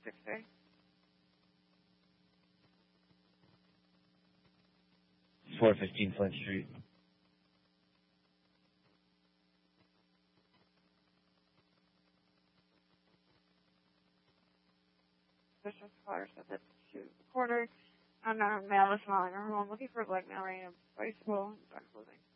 460. $415 Flint Street. Suspicious fire said that to the corner. Unknown male is smiling. I'm looking for black male random bicycle and clothing.